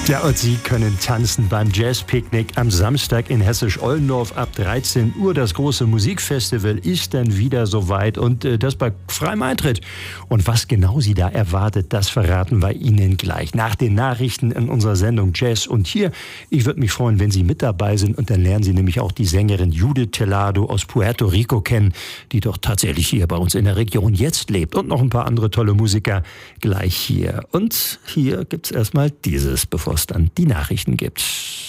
Ja, und Sie können tanzen beim Jazzpicknick am Samstag in Hessisch-Ollendorf ab 13 Uhr. Das große Musikfestival ist dann wieder soweit und das bei freiem Eintritt. Und was genau Sie da erwartet, das verraten wir Ihnen gleich nach den Nachrichten in unserer Sendung Jazz. Und hier, ich würde mich freuen, wenn Sie mit dabei sind, und dann lernen Sie nämlich auch die Sängerin Judith Tellado aus Puerto Rico kennen, die doch tatsächlich hier bei uns in der Region jetzt lebt. Und noch ein paar andere tolle Musiker gleich hier. Und hier gibt's erstmal dieses, bevor es dann die Nachrichten gibt.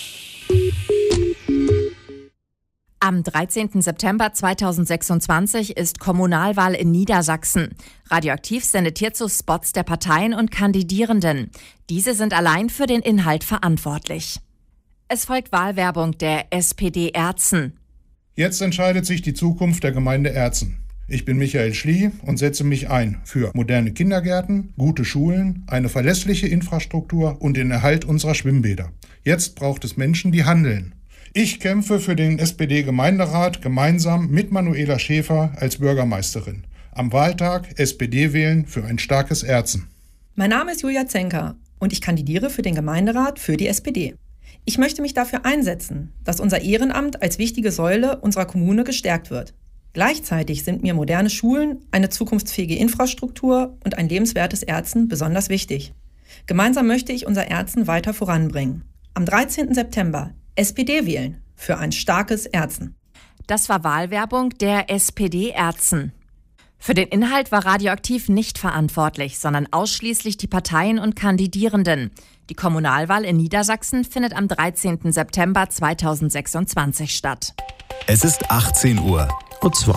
Am 13. September 2026 ist Kommunalwahl in Niedersachsen. Radioaktiv sendet hierzu Spots der Parteien und Kandidierenden. Diese sind allein für den Inhalt verantwortlich. Es folgt Wahlwerbung der SPD Erzen. Jetzt entscheidet sich die Zukunft der Gemeinde Erzen. Ich bin Michael Schlie und setze mich ein für moderne Kindergärten, gute Schulen, eine verlässliche Infrastruktur und den Erhalt unserer Schwimmbäder. Jetzt braucht es Menschen, die handeln. Ich kämpfe für den SPD-Gemeinderat gemeinsam mit Manuela Schäfer als Bürgermeisterin. Am Wahltag SPD wählen für ein starkes Erzen. Mein Name ist Julia Zenker und ich kandidiere für den Gemeinderat für die SPD. Ich möchte mich dafür einsetzen, dass unser Ehrenamt als wichtige Säule unserer Kommune gestärkt wird. Gleichzeitig sind mir moderne Schulen, eine zukunftsfähige Infrastruktur und ein lebenswertes Erzen besonders wichtig. Gemeinsam möchte ich unser Erzen weiter voranbringen. Am 13. September SPD wählen für ein starkes Erzen. Das war Wahlwerbung der SPD Erzen. Für den Inhalt war Radioaktiv nicht verantwortlich, sondern ausschließlich die Parteien und Kandidierenden. Die Kommunalwahl in Niedersachsen findet am 13. September 2026 statt. Es ist 18 Uhr. Und 2.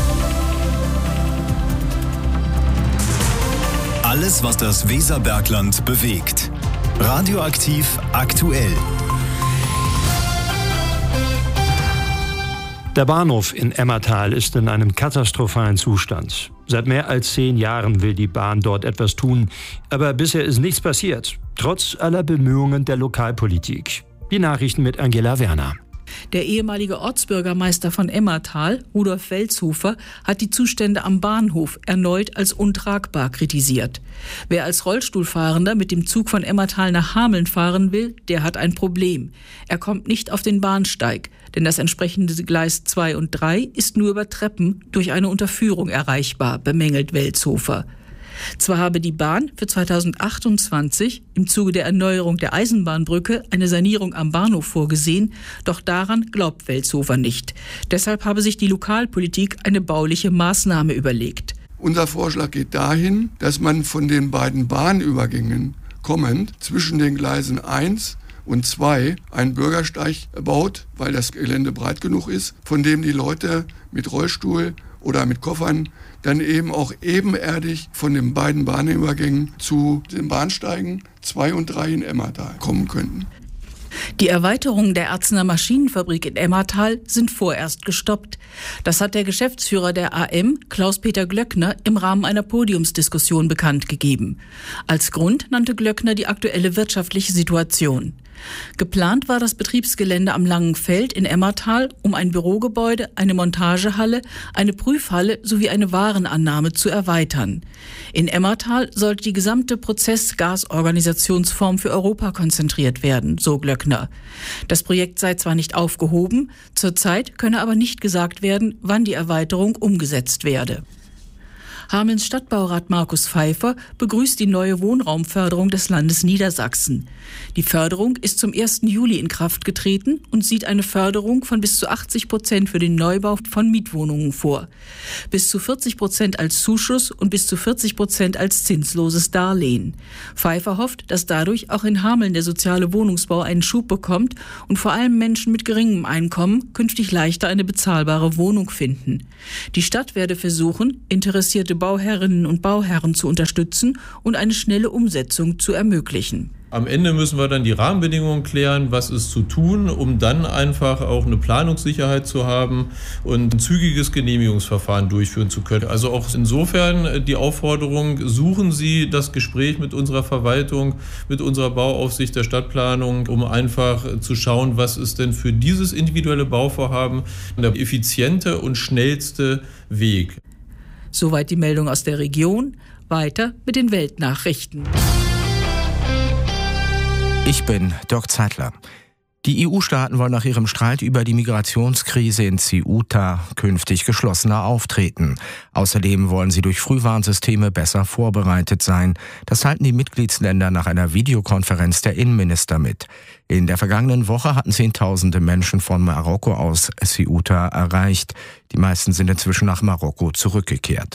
Alles, was das Weserbergland bewegt. Radioaktiv aktuell. Der Bahnhof in Emmertal ist in einem katastrophalen Zustand. Seit mehr als 10 Jahren will die Bahn dort etwas tun, aber bisher ist nichts passiert, trotz aller Bemühungen der Lokalpolitik. Die Nachrichten mit Angela Werner. Der ehemalige Ortsbürgermeister von Emmertal, Rudolf Welzhofer, hat die Zustände am Bahnhof erneut als untragbar kritisiert. Wer als Rollstuhlfahrender mit dem Zug von Emmertal nach Hameln fahren will, der hat ein Problem. Er kommt nicht auf den Bahnsteig, denn das entsprechende Gleis 2 und 3 ist nur über Treppen durch eine Unterführung erreichbar, bemängelt Welzhofer. Zwar habe die Bahn für 2028 im Zuge der Erneuerung der Eisenbahnbrücke eine Sanierung am Bahnhof vorgesehen, doch daran glaubt Welzhofer nicht. Deshalb habe sich die Lokalpolitik eine bauliche Maßnahme überlegt. Unser Vorschlag geht dahin, dass man von den beiden Bahnübergängen kommend zwischen den Gleisen 1 und 2 einen Bürgersteig baut, weil das Gelände breit genug ist, von dem die Leute mit Rollstuhl oder mit Koffern dann eben auch ebenerdig von den beiden Bahnübergängen zu den Bahnsteigen 2 und 3 in Emmertal kommen könnten. Die Erweiterungen der Erzener Maschinenfabrik in Emmertal sind vorerst gestoppt. Das hat der Geschäftsführer der AM, Klaus-Peter Glöckner, im Rahmen einer Podiumsdiskussion bekannt gegeben. Als Grund nannte Glöckner die aktuelle wirtschaftliche Situation. Geplant war das Betriebsgelände am Langen Feld in Emmertal, um ein Bürogebäude, eine Montagehalle, eine Prüfhalle sowie eine Warenannahme zu erweitern. In Emmertal sollte die gesamte Prozessgasorganisationsform für Europa konzentriert werden, so Glöckner. Das Projekt sei zwar nicht aufgehoben, zurzeit könne aber nicht gesagt werden, wann die Erweiterung umgesetzt werde. Hamelns Stadtbaurat Markus Pfeiffer begrüßt die neue Wohnraumförderung des Landes Niedersachsen. Die Förderung ist zum 1. Juli in Kraft getreten und sieht eine Förderung von bis zu 80% für den Neubau von Mietwohnungen vor. Bis zu 40% als Zuschuss und bis zu 40% als zinsloses Darlehen. Pfeiffer hofft, dass dadurch auch in Hameln der soziale Wohnungsbau einen Schub bekommt und vor allem Menschen mit geringem Einkommen künftig leichter eine bezahlbare Wohnung finden. Die Stadt werde versuchen, interessierte Bauherrinnen und Bauherren zu unterstützen und eine schnelle Umsetzung zu ermöglichen. Am Ende müssen wir dann die Rahmenbedingungen klären, was ist zu tun, um dann einfach auch eine Planungssicherheit zu haben und ein zügiges Genehmigungsverfahren durchführen zu können. Also auch insofern die Aufforderung, suchen Sie das Gespräch mit unserer Verwaltung, mit unserer Bauaufsicht der Stadtplanung, um einfach zu schauen, was ist denn für dieses individuelle Bauvorhaben der effiziente und schnellste Weg. Soweit die Meldung aus der Region. Weiter mit den Weltnachrichten. Ich bin Dirk Zeitler. Die EU-Staaten wollen nach ihrem Streit über die Migrationskrise in Ceuta künftig geschlossener auftreten. Außerdem wollen sie durch Frühwarnsysteme besser vorbereitet sein. Das teilten die Mitgliedsländer nach einer Videokonferenz der Innenminister mit. In der vergangenen Woche hatten Zehntausende Menschen von Marokko aus Ceuta erreicht. Die meisten sind inzwischen nach Marokko zurückgekehrt.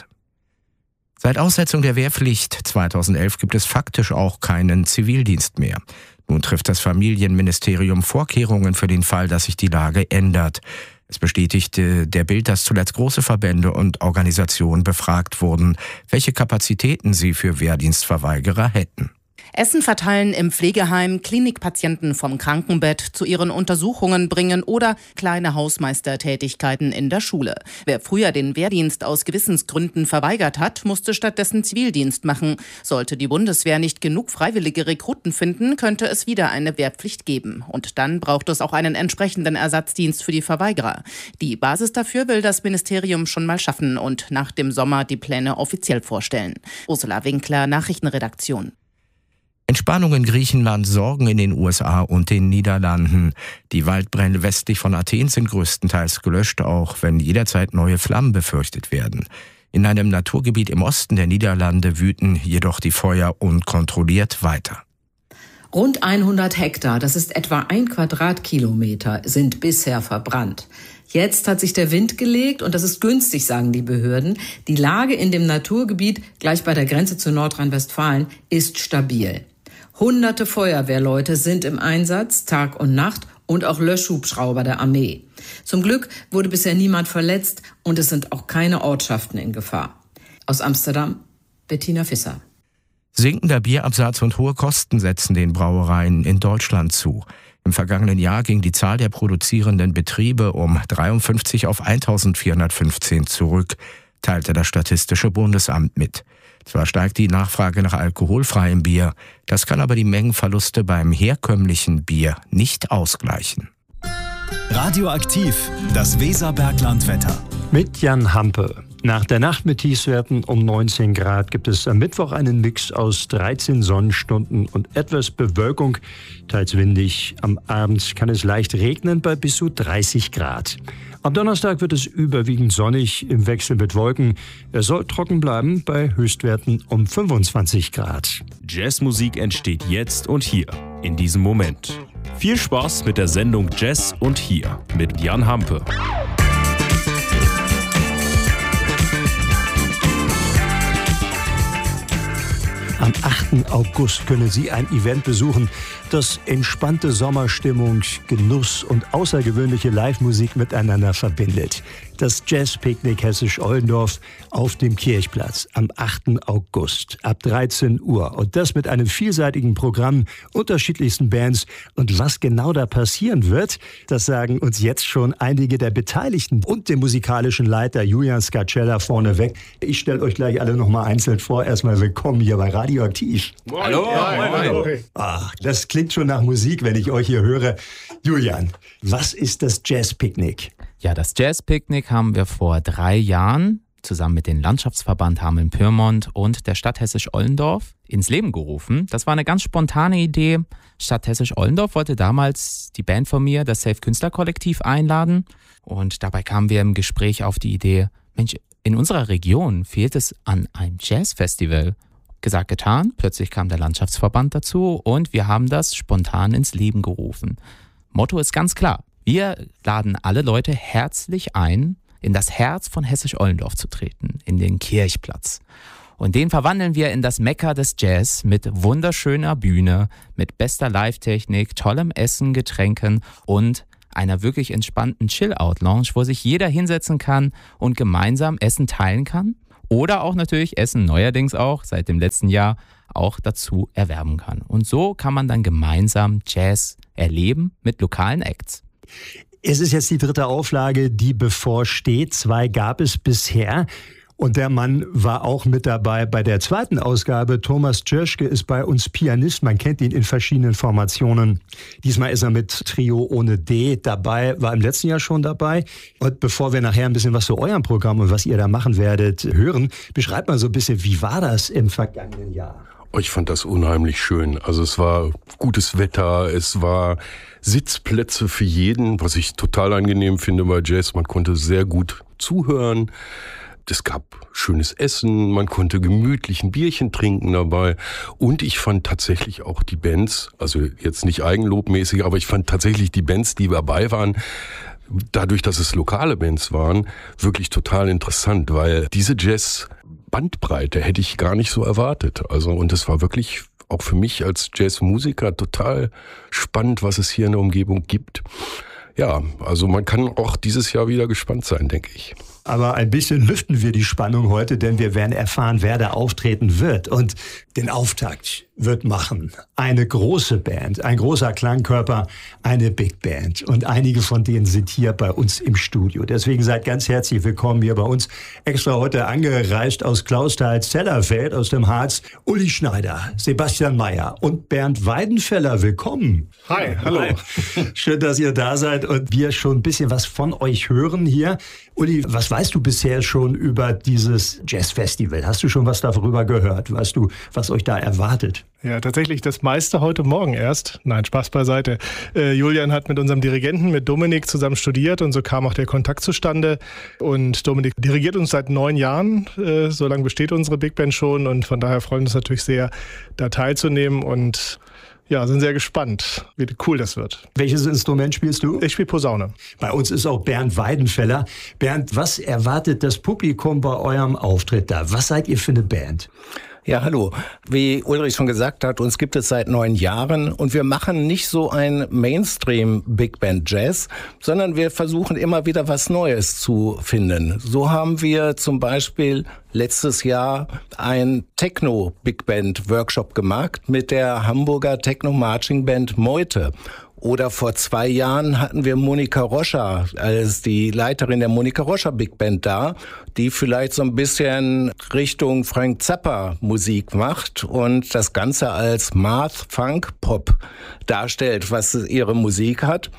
Seit Aussetzung der Wehrpflicht 2011 gibt es faktisch auch keinen Zivildienst mehr. Nun trifft das Familienministerium Vorkehrungen für den Fall, dass sich die Lage ändert. Es bestätigte der Bild, dass zuletzt große Verbände und Organisationen befragt wurden, welche Kapazitäten sie für Wehrdienstverweigerer hätten. Essen verteilen im Pflegeheim, Klinikpatienten vom Krankenbett zu ihren Untersuchungen bringen oder kleine Hausmeistertätigkeiten in der Schule. Wer früher den Wehrdienst aus Gewissensgründen verweigert hat, musste stattdessen Zivildienst machen. Sollte die Bundeswehr nicht genug freiwillige Rekruten finden, könnte es wieder eine Wehrpflicht geben. Und dann braucht es auch einen entsprechenden Ersatzdienst für die Verweigerer. Die Basis dafür will das Ministerium schon mal schaffen und nach dem Sommer die Pläne offiziell vorstellen. Ursula Winkler, Nachrichtenredaktion. Entspannung in Griechenland, Sorgen in den USA und den Niederlanden. Die Waldbrände westlich von Athen sind größtenteils gelöscht, auch wenn jederzeit neue Flammen befürchtet werden. In einem Naturgebiet im Osten der Niederlande wüten jedoch die Feuer unkontrolliert weiter. Rund 100 Hektar, das ist etwa 1 Quadratkilometer, sind bisher verbrannt. Jetzt hat sich der Wind gelegt und das ist günstig, sagen die Behörden. Die Lage in dem Naturgebiet, gleich bei der Grenze zu Nordrhein-Westfalen, ist stabil. Hunderte Feuerwehrleute sind im Einsatz, Tag und Nacht, und auch Löschhubschrauber der Armee. Zum Glück wurde bisher niemand verletzt und es sind auch keine Ortschaften in Gefahr. Aus Amsterdam, Bettina Visser. Sinkender Bierabsatz und hohe Kosten setzen den Brauereien in Deutschland zu. Im vergangenen Jahr ging die Zahl der produzierenden Betriebe um 53 auf 1415 zurück, teilte das Statistische Bundesamt mit. Zwar steigt die Nachfrage nach alkoholfreiem Bier, das kann aber die Mengenverluste beim herkömmlichen Bier nicht ausgleichen. Radioaktiv, das Weserberglandwetter. Mit Jan Hampe. Nach der Nacht mit Tiefstwerten um 19 Grad gibt es am Mittwoch einen Mix aus 13 Sonnenstunden und etwas Bewölkung, teils windig. Am Abend kann es leicht regnen bei bis zu 30 Grad. Am Donnerstag wird es überwiegend sonnig im Wechsel mit Wolken. Es soll trocken bleiben bei Höchstwerten um 25 Grad. Jazzmusik entsteht jetzt und hier, in diesem Moment. Viel Spaß mit der Sendung Jazz und Hier mit Jan Hampe. Am 8. August können Sie ein Event besuchen, das entspannte Sommerstimmung, Genuss und außergewöhnliche Live-Musik miteinander verbindet. Das Jazz-Picknick Hessisch-Ollendorf auf dem Kirchplatz am 8. August ab 13 Uhr. Und das mit einem vielseitigen Programm, unterschiedlichsten Bands. Und was genau da passieren wird, das sagen uns jetzt schon einige der Beteiligten und dem musikalischen Leiter Julian Scarcella vorneweg. Ich stelle euch gleich alle nochmal einzeln vor. Erstmal willkommen hier bei Radioaktiv. Moin. Hallo. Moin. Ach, das klingt schon nach Musik, wenn ich euch hier höre. Julian, was ist das Jazz-Picknick? Ja, das Jazz-Picknick haben wir vor 3 Jahren zusammen mit dem Landschaftsverband Hameln-Pyrmont und der Stadt Hessisch-Ollendorf ins Leben gerufen. Das war eine ganz spontane Idee. Stadt Hessisch-Ollendorf wollte damals die Band von mir, das Safe-Künstler-Kollektiv, einladen. Und dabei kamen wir im Gespräch auf die Idee, Mensch, in unserer Region fehlt es an ein Jazz-Festival. Gesagt, getan, plötzlich kam der Landschaftsverband dazu und wir haben das spontan ins Leben gerufen. Motto ist ganz klar. Wir laden alle Leute herzlich ein, in das Herz von Hessisch-Ollendorf zu treten, in den Kirchplatz. Und den verwandeln wir in das Mekka des Jazz mit wunderschöner Bühne, mit bester Live-Technik, tollem Essen, Getränken und einer wirklich entspannten Chill-Out-Lounge, wo sich jeder hinsetzen kann und gemeinsam Essen teilen kann. Oder auch natürlich Essen neuerdings auch, seit dem letzten Jahr, auch dazu erwerben kann. Und so kann man dann gemeinsam Jazz erleben mit lokalen Acts. Es ist jetzt die 3. Auflage, die bevorsteht. 2 gab es bisher. Und der Mann war auch mit dabei bei der 2. Ausgabe. Thomas Tschirschke ist bei uns Pianist. Man kennt ihn in verschiedenen Formationen. Diesmal ist er mit Trio ohne D dabei, war im letzten Jahr schon dabei. Und bevor wir nachher ein bisschen was zu eurem Programm und was ihr da machen werdet hören, beschreibt mal so ein bisschen, wie war das im vergangenen Jahr? Ich fand das unheimlich schön. Also es war gutes Wetter, es war Sitzplätze für jeden, was ich total angenehm finde bei Jazz. Man konnte sehr gut zuhören. Es gab schönes Essen, man konnte gemütlich ein Bierchen trinken dabei. Und ich fand tatsächlich auch die Bands, also jetzt nicht eigenlobmäßig, aber ich fand tatsächlich die Bands, die dabei waren, dadurch, dass es lokale Bands waren, wirklich total interessant, weil diese Jazz-Bandbreite hätte ich gar nicht so erwartet. Also, und es war wirklich auch für mich als Jazzmusiker total spannend, was es hier in der Umgebung gibt. Ja, also man kann auch dieses Jahr wieder gespannt sein, denke ich. Aber ein bisschen lüften wir die Spannung heute, denn wir werden erfahren, wer da auftreten wird. Und den Auftakt wird machen eine große Band, ein großer Klangkörper, eine Big Band. Und einige von denen sind hier bei uns im Studio. Deswegen seid ganz herzlich willkommen hier bei uns. Extra heute angereist aus Clausthal-Zellerfeld, aus dem Harz. Uli Schneider, Sebastian Mayer und Bernd Weidenfeller. Willkommen. Hi, hallo. Hi. Schön, dass ihr da seid und wir schon ein bisschen was von euch hören hier. Uli, was weißt du bisher schon über dieses Jazzfestival? Hast du schon was darüber gehört? Weißt du, was euch da erwartet? Ja, tatsächlich das meiste heute Morgen erst. Nein, Spaß beiseite. Julian hat mit unserem Dirigenten, mit Dominik, zusammen studiert und so kam auch der Kontakt zustande. Und Dominik dirigiert uns seit 9 Jahren. So lange besteht unsere Big Band schon und von daher freuen wir uns natürlich sehr, da teilzunehmen und ja, sind sehr gespannt, wie cool das wird. Welches Instrument spielst du? Ich spiele Posaune. Bei uns ist auch Bernd Weidenfeller. Bernd, was erwartet das Publikum bei eurem Auftritt da? Was seid ihr für eine Band? Ja, hallo. Wie Ulrich schon gesagt hat, uns gibt es seit 9 Jahren und wir machen nicht so ein Mainstream Big Band Jazz, sondern wir versuchen immer wieder was Neues zu finden. So haben wir zum Beispiel letztes Jahr ein Techno Big Band Workshop gemacht mit der Hamburger Techno Marching Band Meute. Oder vor 2 Jahren hatten wir Monika Roscher als die Leiterin der Monika Roscher Big Band da, die vielleicht so ein bisschen Richtung Frank Zappa Musik macht und das Ganze als Math Funk Pop darstellt, was ihre Musik hat.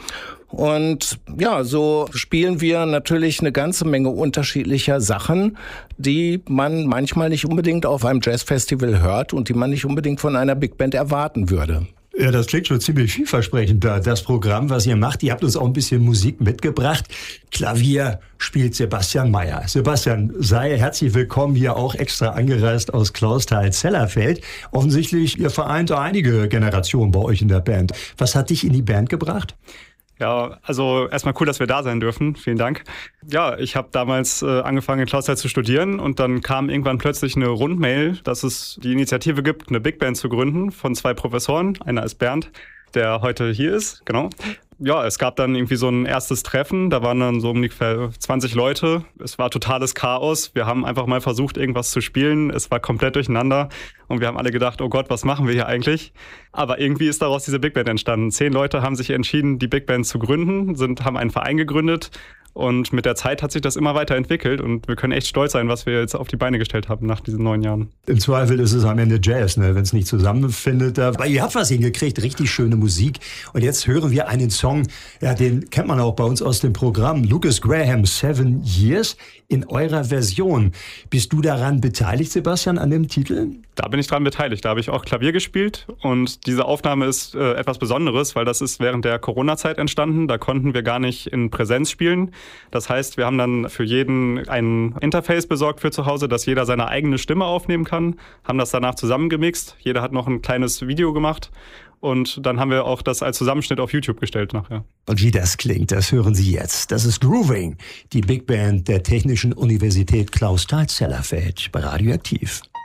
Und ja, so spielen wir natürlich eine ganze Menge unterschiedlicher Sachen, die man manchmal nicht unbedingt auf einem Jazzfestival hört und die man nicht unbedingt von einer Big Band erwarten würde. Ja, das klingt schon ziemlich vielversprechend da. Das Programm, was ihr macht, ihr habt uns auch ein bisschen Musik mitgebracht. Klavier spielt Sebastian Mayer. Sebastian, sei herzlich willkommen, hier auch extra angereist aus Clausthal-Zellerfeld. Offensichtlich, ihr vereint einige Generationen bei euch in der Band. Was hat dich in die Band gebracht? Ja, also erstmal cool, dass wir da sein dürfen. Vielen Dank. Ja, ich habe damals angefangen in Clausthal zu studieren und dann kam irgendwann plötzlich eine Rundmail, dass es die Initiative gibt, eine Big Band zu gründen von 2 Professoren. Einer ist Bernd, der heute hier ist, genau. Ja, es gab dann irgendwie so ein erstes Treffen, da waren dann so ungefähr 20 Leute. Es war totales Chaos. Wir haben einfach mal versucht, irgendwas zu spielen. Es war komplett durcheinander und wir haben alle gedacht, oh Gott, was machen wir hier eigentlich? Aber irgendwie ist daraus diese Big Band entstanden. 10 Leute haben sich entschieden, die Big Band zu gründen, haben einen Verein gegründet. Und mit der Zeit hat sich das immer weiterentwickelt und wir können echt stolz sein, was wir jetzt auf die Beine gestellt haben nach diesen 9 Jahren. Im Zweifel ist es am Ende Jazz, ne? Wenn es nicht zusammenfindet. Aber ihr habt was hingekriegt, richtig schöne Musik. Und jetzt hören wir einen Song, ja, den kennt man auch bei uns aus dem Programm. Lucas Graham, 7 Years, in eurer Version. Bist du daran beteiligt, Sebastian, an dem Titel? Da bin ich dran beteiligt. Da habe ich auch Klavier gespielt und diese Aufnahme ist etwas Besonderes, weil das ist während der Corona-Zeit entstanden. Da konnten wir gar nicht in Präsenz spielen. Das heißt, wir haben dann für jeden ein Interface besorgt für zu Hause, dass jeder seine eigene Stimme aufnehmen kann, haben das danach zusammengemixt. Jeder hat noch ein kleines Video gemacht und dann haben wir auch das als Zusammenschnitt auf YouTube gestellt nachher. Und wie das klingt, das hören Sie jetzt. Das ist Grooving, die Big Band der Technischen Universität Clausthal-Zellerfeld bei Radioaktiv.